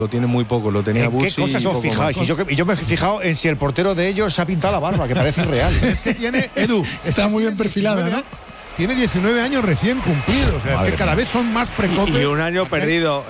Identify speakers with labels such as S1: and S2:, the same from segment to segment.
S1: Lo tiene muy poco, lo tenía Busi.
S2: ¿Qué cosas os fijáis? Y yo me he fijado en si el portero de ellos se ha pintado la barba, que parece irreal.
S3: Es que tiene, Edu,
S4: está muy bien perfilada, ¿no?
S3: Tiene 19 años recién cumplidos, o sea, es que cada vez son más precoces.
S5: Y un año perdido,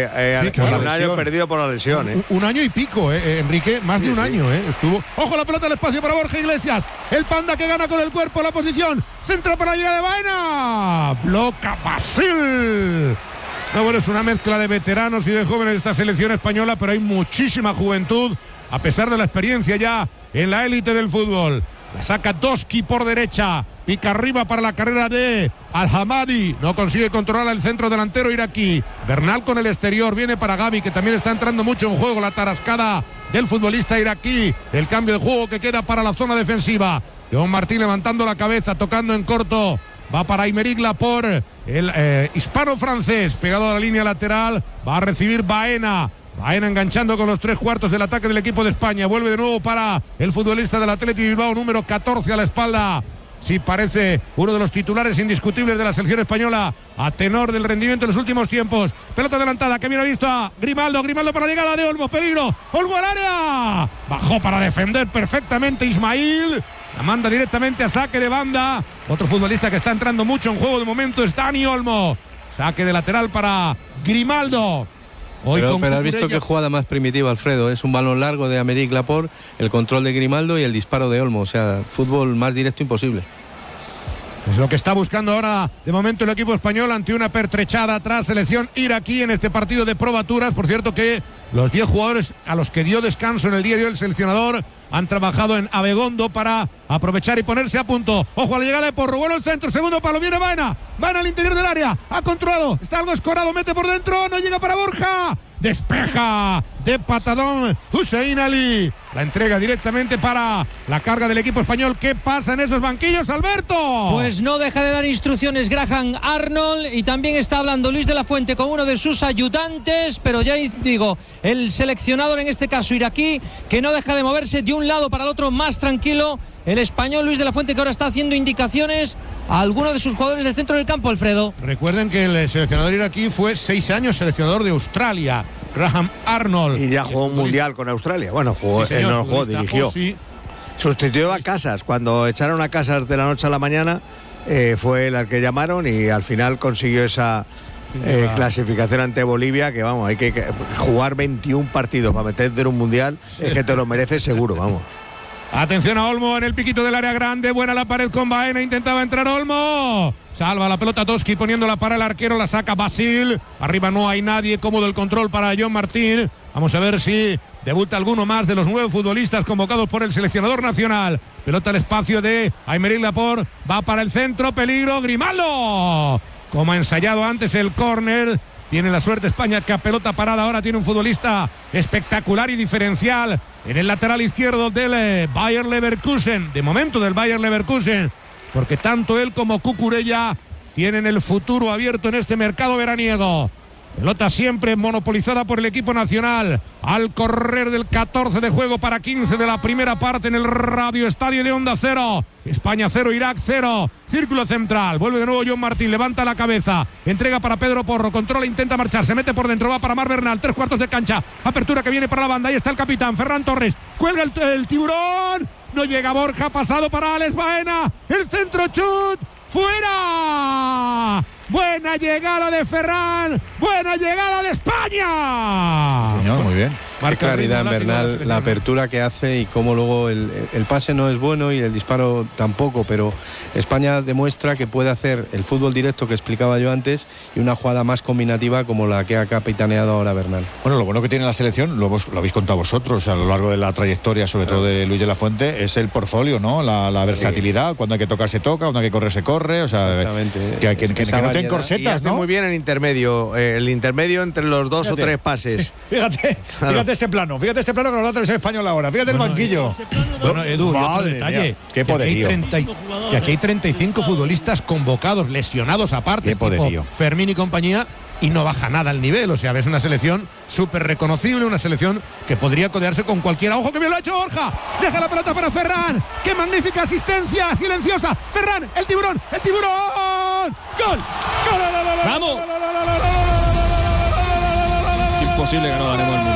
S5: un año perdido por la lesión.
S3: Un año y pico, Enrique, más de un año, estuvo. ¡Ojo la pelota al espacio para Borja Iglesias! El Panda que gana con el cuerpo la posición. Centro para la llegada de Baena. Bloca Basil. No, bueno, es una mezcla de veteranos y de jóvenes esta selección española, pero hay muchísima juventud, a pesar de la experiencia ya en la élite del fútbol. La saca Doski por derecha, pica arriba para la carrera de Al-Hamadi, no consigue controlar el centro delantero iraquí. Bernal con el exterior, viene para Gavi, que también está entrando mucho en juego, la tarascada del futbolista iraquí, el cambio de juego que queda para la zona defensiva. John Martín levantando la cabeza, tocando en corto, va para Aymeric Laporte, el hispano-francés, pegado a la línea lateral, va a recibir Baena enganchando con los 3/4 del ataque del equipo de España. Vuelve de nuevo para el futbolista del Athletic Bilbao, número 14 a la espalda. Sí, parece uno de los titulares indiscutibles de la selección española a tenor del rendimiento en los últimos tiempos. Pelota adelantada, que bien ha visto a Grimaldo para la llegada de Olmo, peligro, Olmo al área, bajó para defender perfectamente Ismail, la manda directamente a saque de banda. Otro futbolista que está entrando mucho en juego de momento es Dani Olmo, saque de lateral para Grimaldo.
S1: Pero has visto qué jugada más primitiva, Alfredo. Es un balón largo de Aymeric Laporte, el control de Grimaldo y el disparo de Olmo. O sea, fútbol más directo imposible.
S3: Es lo que está buscando ahora de momento el equipo español ante una pertrechada tras selección iraquí en este partido de probaturas. Por cierto que los 10 jugadores a los que dio descanso en el día de hoy el seleccionador han trabajado en Abegondo para aprovechar y ponerse a punto. Ojo a la llegada de Porro, bueno el centro, segundo palo, viene Baena al interior del área, ha controlado, está algo escorado, mete por dentro, no llega para Borja, despeja de patadón Hussein Ali, la entrega directamente para la carga del equipo español. ¿Qué pasa en esos banquillos, Alberto?
S6: Pues no deja de dar instrucciones Graham Arnold, y también está hablando Luis de la Fuente con uno de sus ayudantes, pero ya digo, el seleccionador en este caso iraquí, que no deja de moverse de un lado para el otro más tranquilo. El español Luis de la Fuente, que ahora está haciendo indicaciones a algunos de sus jugadores del centro del campo, Alfredo.
S3: Recuerden que el seleccionador iraquí fue 6 años seleccionador de Australia, Graham Arnold.
S5: Y ya jugó un mundial con Australia. Bueno, jugó, sí, señor, no jugó, dirigió. Sí. Sustituyó a Casas. Cuando echaron a Casas de la noche a la mañana, fue el al que llamaron y al final consiguió esa clasificación ante Bolivia, que vamos, hay que jugar 21 partidos para meterte en un mundial, es que te lo mereces seguro, vamos.
S3: Atención a Olmo en el piquito del área grande, buena la pared con Baena, intentaba entrar Olmo, salva la pelota Toski poniéndola para el arquero, la saca Basil, arriba no hay nadie, cómodo el control para John Martín. Vamos a ver si debuta alguno más de los 9 futbolistas convocados por el seleccionador nacional. Pelota al espacio de Aymeric Laporte, va para el centro, peligro, Grimaldo, como ha ensayado antes el córner. Tiene la suerte España que a pelota parada ahora tiene un futbolista espectacular y diferencial en el lateral izquierdo del Bayer Leverkusen, de momento del Bayer Leverkusen, porque tanto él como Cucurella tienen el futuro abierto en este mercado veraniego. Pelota siempre monopolizada por el equipo nacional al correr del 14 de juego para 15 de la primera parte en el Radio Estadio de Onda Cero. España 0, Irak 0. Círculo central, vuelve de nuevo John Martín, levanta la cabeza, entrega para Pedro Porro, controla, intenta marchar, se mete por dentro, va para Mar Bernal, 3/4 de cancha, apertura que viene para la banda, ahí está el capitán Ferran Torres, cuelga el tiburón, no llega Borja, pasado para Alex Baena, el centro chut, fuera. Buena llegada de Ferran, buena llegada de España.
S2: Señor, muy bien.
S1: Marca claridad en Bernal, la apertura que hace y cómo luego el pase no es bueno y el disparo tampoco, pero España demuestra que puede hacer el fútbol directo que explicaba yo antes y una jugada más combinativa como la que ha capitaneado ahora Bernal.
S2: Bueno, lo bueno que tiene la selección, lo habéis contado vosotros a lo largo de la trayectoria, sobre todo de Luis de la Fuente, es el portfolio, ¿no? La versatilidad, cuando hay que tocar se toca, cuando hay que correr se corre, o sea, que no te encorsetas, ¿no?
S5: Muy bien el intermedio entre los 2 o 3 pases.
S2: Fíjate este plano que nos da la televisión española ahora, fíjate el banquillo.
S3: Bueno, Edu, madre detalle,
S2: qué poderío.
S3: Que aquí hay 35 futbolistas convocados, lesionados aparte,
S2: qué poderío.
S3: Fermín y compañía, y no baja nada el nivel, o sea, ves una selección súper reconocible, una selección que podría codearse con cualquiera. ¡Ojo que bien lo ha hecho Borja! Deja la pelota para Ferran, ¡qué magnífica asistencia silenciosa! Ferran, el tiburón, ¡gol! ¡Gol!
S6: ¡Vamos!
S1: Es
S4: imposible que no ganemos el Mundial.